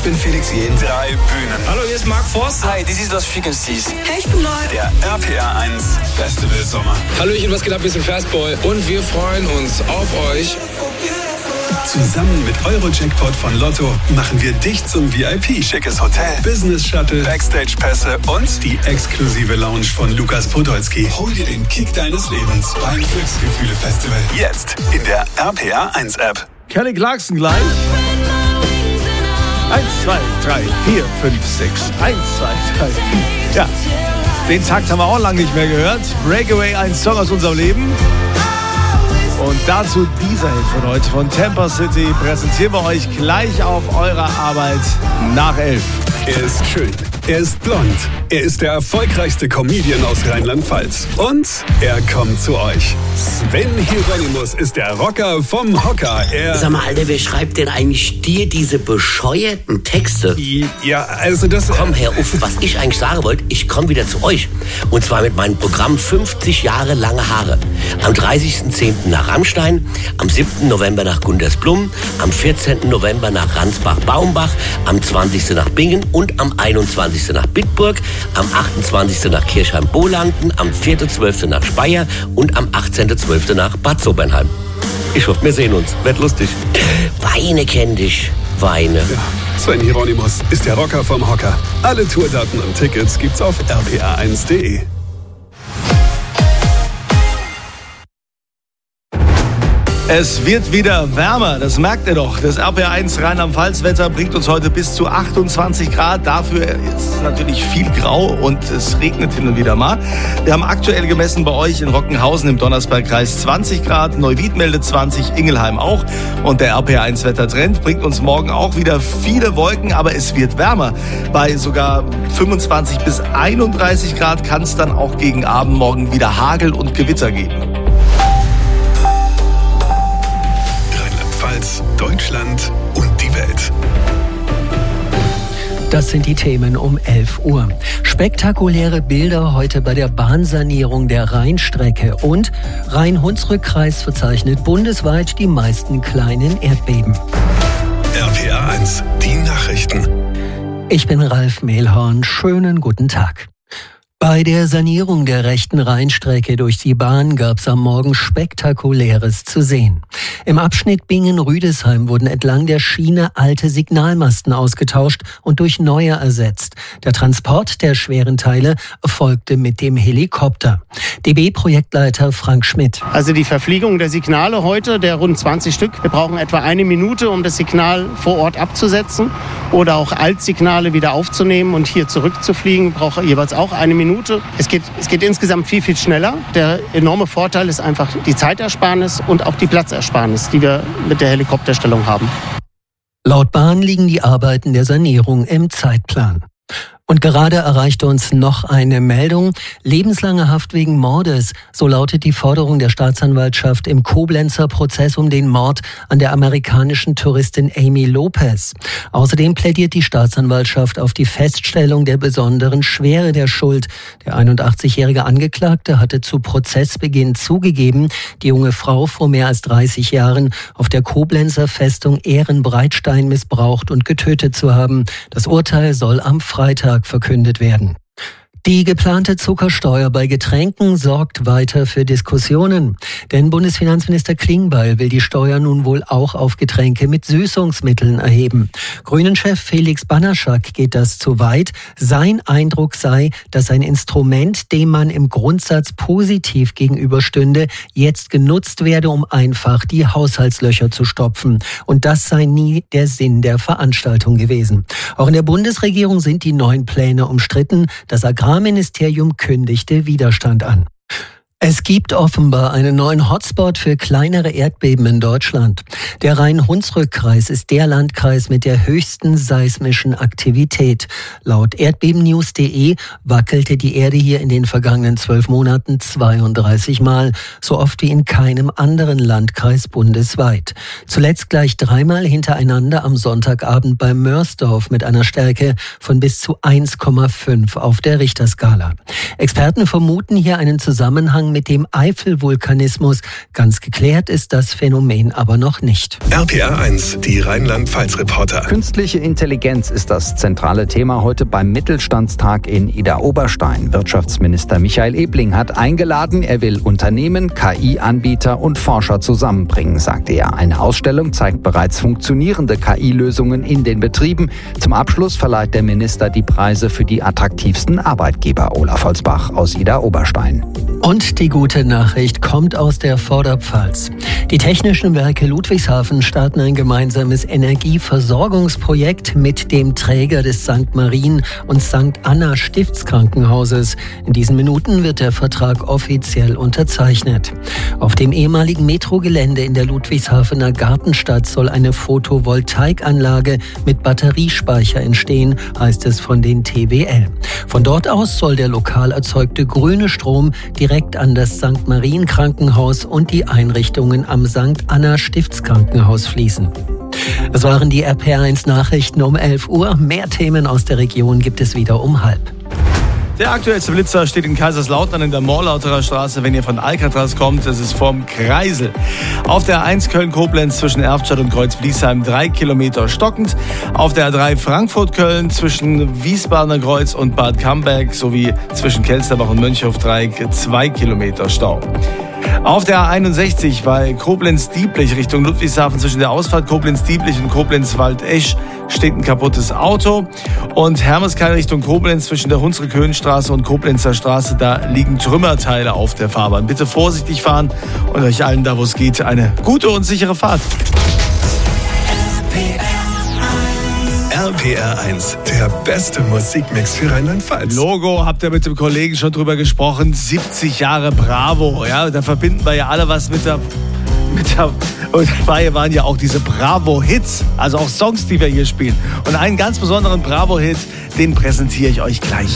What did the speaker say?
bin Felix Jähn. 3 Bühnen. Hallo, hier ist Mark Forst. Hi, this is Los Frequencies. Hey, ich bin Neu. Der RPR 1 Festival Sommer. Hallöchen, was geht ab? Wir sind Fastboy und wir freuen uns auf euch. Zusammen mit Euro-Jackpot von Lotto machen wir dich zum VIP. Schickes Hotel, Business-Shuttle, Backstage-Pässe und die exklusive Lounge von Lukas Podolski. Hol dir den Kick deines Lebens beim Glücksgefühle-Festival. Jetzt in der RPR 1 App. Kelly Clarkson gleich. 1, 2, 3, 4, 5, 6. 1, 2, 3, 4. Ja, den Takt haben wir auch lange nicht mehr gehört. Breakaway, ein Song aus unserem Leben. Und dazu dieser Hit von heute von Tampa City präsentieren wir euch gleich auf eurer Arbeit nach 11. Er ist schön, er ist blond, er ist der erfolgreichste Comedian aus Rheinland-Pfalz. Und er kommt zu euch. Sven Hieronymus ist der Rocker vom Hocker. Sag mal, Alter, wer schreibt denn eigentlich dir diese bescheuerten Texte? Ja, also das... Komm, Herr Uff, was ich eigentlich sagen wollte, ich komme wieder zu euch. Und zwar mit meinem Programm 50 Jahre lange Haare. Am 30.10. nach Rammstein, am 7. November nach Gundersblum, am 14. November nach Ransbach-Baumbach, am 20. nach Bingen und am 21. nach Bitburg, am 28. nach Kirchheim-Bolanden, am 4.12. nach Speyer und am 18.12. nach Bad Sobernheim. Ich hoffe, wir sehen uns. Wird lustig. Weine kenn dich. Weine. Ja, Sven Hieronymus ist der Rocker vom Hocker. Alle Tourdaten und Tickets gibt's auf rpr1.de. Es wird wieder wärmer, das merkt ihr doch. Das RPR1 Rheinland-Pfalz-Wetter bringt uns heute bis zu 28 Grad. Dafür ist natürlich viel grau und es regnet hin und wieder mal. Wir haben aktuell gemessen bei euch in Rockenhausen im Donnersbergkreis 20 Grad, Neuwied meldet 20, Ingelheim auch. Und der RPR1-Wettertrend bringt uns morgen auch wieder viele Wolken, aber es wird wärmer. Bei sogar 25 bis 31 Grad kann es dann auch gegen Abend morgen wieder Hagel und Gewitter geben. Deutschland und die Welt. Das sind die Themen um 11 Uhr. Spektakuläre Bilder heute bei der Bahnsanierung der Rheinstrecke und Rhein-Hunsrück-Kreis verzeichnet bundesweit die meisten kleinen Erdbeben. RPR 1, die Nachrichten. Ich bin Ralf Mehlhorn. Schönen guten Tag. Bei der Sanierung der rechten Rheinstrecke durch die Bahn gab es am Morgen Spektakuläres zu sehen. Im Abschnitt Bingen-Rüdesheim wurden entlang der Schiene alte Signalmasten ausgetauscht und durch neue ersetzt. Der Transport der schweren Teile erfolgte mit dem Helikopter. DB-Projektleiter Frank Schmidt. Also die Verpflegung der Signale heute, der rund 20 Stück. Wir brauchen etwa 1 Minute, um das Signal vor Ort abzusetzen oder auch Altsignale wieder aufzunehmen und hier zurückzufliegen. Braucht jeweils auch 1 Minute. Es geht insgesamt viel, viel schneller. Der enorme Vorteil ist einfach die Zeitersparnis und auch die Platzersparnis, die wir mit der Helikopterstellung haben. Laut Bahn liegen die Arbeiten der Sanierung im Zeitplan. Und gerade erreichte uns noch eine Meldung. Lebenslange Haft wegen Mordes. So lautet die Forderung der Staatsanwaltschaft im Koblenzer Prozess um den Mord an der amerikanischen Touristin Amy Lopez. Außerdem plädiert die Staatsanwaltschaft auf die Feststellung der besonderen Schwere der Schuld. Der 81-jährige Angeklagte hatte zu Prozessbeginn zugegeben, die junge Frau vor mehr als 30 Jahren auf der Koblenzer Festung Ehrenbreitstein missbraucht und getötet zu haben. Das Urteil soll am Freitag verkündet werden. Die geplante Zuckersteuer bei Getränken sorgt weiter für Diskussionen. Denn Bundesfinanzminister Klingbeil will die Steuer nun wohl auch auf Getränke mit Süßungsmitteln erheben. Grünen-Chef Felix Banaschak geht das zu weit. Sein Eindruck sei, dass ein Instrument, dem man im Grundsatz positiv gegenüberstünde, jetzt genutzt werde, um einfach die Haushaltslöcher zu stopfen. Und das sei nie der Sinn der Veranstaltung gewesen. Auch in der Bundesregierung sind die neuen Pläne umstritten. Das Agrarministerium kündigte Widerstand an. Es gibt offenbar einen neuen Hotspot für kleinere Erdbeben in Deutschland. Der Rhein-Hunsrück-Kreis ist der Landkreis mit der höchsten seismischen Aktivität. Laut erdbebennews.de wackelte die Erde hier in den vergangenen 12 Monaten 32 Mal, so oft wie in keinem anderen Landkreis bundesweit. Zuletzt gleich 3-mal hintereinander am Sonntagabend bei Mörsdorf mit einer Stärke von bis zu 1,5 auf der Richterskala. Experten vermuten hier einen Zusammenhang Zusammenhang mit dem Eifelvulkanismus. Ganz geklärt ist das Phänomen aber noch nicht. RPR 1, die Rheinland-Pfalz-Reporter. Künstliche Intelligenz ist das zentrale Thema heute beim Mittelstandstag in Idar-Oberstein. Wirtschaftsminister Michael Ebling hat eingeladen, er will Unternehmen, KI-Anbieter und Forscher zusammenbringen, sagte er. Eine Ausstellung zeigt bereits funktionierende KI-Lösungen in den Betrieben. Zum Abschluss verleiht der Minister die Preise für die attraktivsten Arbeitgeber. Olaf Holzbach aus Idar-Oberstein. Und die gute Nachricht kommt aus der Vorderpfalz. Die Technischen Werke Ludwigshafen starten ein gemeinsames Energieversorgungsprojekt mit dem Träger des St. Marien und St. Anna Stiftskrankenhauses. In diesen Minuten wird der Vertrag offiziell unterzeichnet. Auf dem ehemaligen Metrogelände in der Ludwigshafener Gartenstadt soll eine Photovoltaikanlage mit Batteriespeicher entstehen, heißt es von den TWL. Von dort aus soll der lokal erzeugte grüne Strom direkt an das St. Marien Krankenhaus und die Einrichtungen am St. Anna Stiftskrankenhaus fließen. Das waren die RPR1 Nachrichten um 11 Uhr. Mehr Themen aus der Region gibt es wieder um 12:30. Der aktuellste Blitzer steht in Kaiserslautern in der Morlauterer Straße, wenn ihr von Alcatraz kommt. Das ist vorm Kreisel. Auf der A1 Köln-Koblenz zwischen Erftstadt und Kreuz-Bliesheim 3 Kilometer stockend. Auf der A3 Frankfurt-Köln zwischen Wiesbadener Kreuz und Bad Camberg sowie zwischen Kelsterbach und Mönchhofdreieck 2 Kilometer Stau. Auf der A61 bei Koblenz-Dieblich Richtung Ludwigshafen zwischen der Ausfahrt Koblenz-Dieblich und Koblenz-Waldesch steht ein kaputtes Auto. Und Hermeskeil Richtung Koblenz zwischen der Hunsrück-Höhenstraße und Koblenzer Straße, da liegen Trümmerteile auf der Fahrbahn. Bitte vorsichtig fahren und euch allen da, wo es geht, eine gute und sichere Fahrt. RPR 1, der beste Musikmix für Rheinland-Pfalz. Logo, habt ihr mit dem Kollegen schon drüber gesprochen, 70 Jahre Bravo, ja, da verbinden wir ja alle was mit der und dabei waren ja auch diese Bravo-Hits, also auch Songs, die wir hier spielen. Und einen ganz besonderen Bravo-Hit, den präsentiere ich euch gleich.